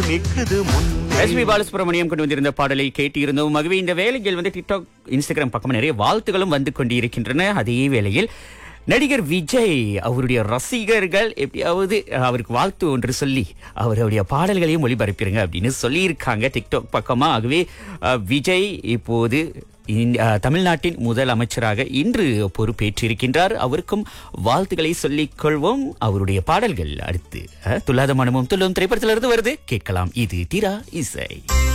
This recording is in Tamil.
நிக்குது முன்னே. எஸ்பி பாலசுப்ரமணியம் கொண்டு வந்திருந்த பாடலை கேட்டிருந்தோம். ஆகவே இந்த வேளையில் டிக்டாக், இன்ஸ்டாகிராம் பக்கம் நிறைய வாழ்த்துகளும் வந்து கொண்டிருக்கின்றன. அதே வேளையில் நடிகர் விஜய் அவருடைய ரசிகர்கள் எப்படியாவது அவருக்கு வாழ்த்து ஒன்று சொல்லி அவருடைய பாடல்களையும் ஒளிபரப்பிருங்க அப்படின்னு சொல்லியிருக்காங்க டிக்டாக் பக்கமா. ஆகவே விஜய் இப்போது தமிழ்நாட்டின் முதல் அமைச்சராக இன்று பொறுப்பேற்றிருக்கின்றார். அவருக்கும் வாழ்த்துக்களை சொல்லிக் கொள்வோம். அவருடைய பாடல்கள் அடுத்து துல்லாத மனமும் துள்ளும் திரைப்படத்திலிருந்து வருது, கேட்கலாம். இது தீரா இசை.